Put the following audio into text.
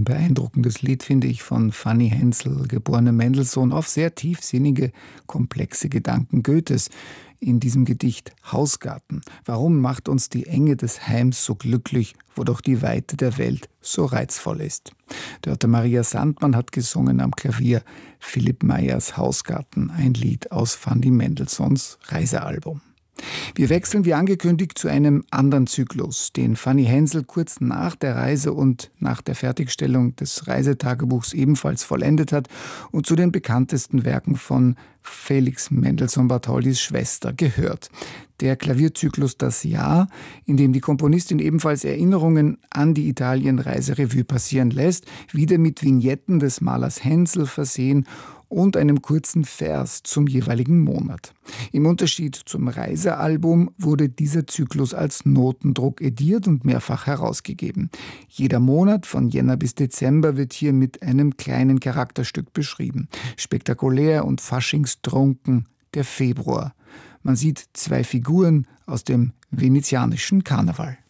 beeindruckendes Lied, finde ich, von Fanny Hensel, geborene Mendelssohn, auf sehr tiefsinnige, komplexe Gedanken Goethes in diesem Gedicht Hausgarten. Warum macht uns die Enge des Heims so glücklich, wo doch die Weite der Welt so reizvoll ist? Dörte Maria Sandmann hat gesungen am Klavier Philipp Mayers Hausgarten, ein Lied aus Fanny Mendelssohns Reisealbum. Wir wechseln wie angekündigt zu einem anderen Zyklus, den Fanny Hensel kurz nach der Reise und nach der Fertigstellung des Reisetagebuchs ebenfalls vollendet hat und zu den bekanntesten Werken von Felix Mendelssohn Bartholdys Schwester gehört. Der Klavierzyklus Das Jahr, in dem die Komponistin ebenfalls Erinnerungen an die Italienreise Revue passieren lässt, wieder mit Vignetten des Malers Hensel versehen und einem kurzen Vers zum jeweiligen Monat. Im Unterschied zum Reisealbum wurde dieser Zyklus als Notendruck ediert und mehrfach herausgegeben. Jeder Monat von Jänner bis Dezember wird hier mit einem kleinen Charakterstück beschrieben. Spektakulär und faschingstrunken der Februar. Man sieht zwei Figuren aus dem venezianischen Karneval.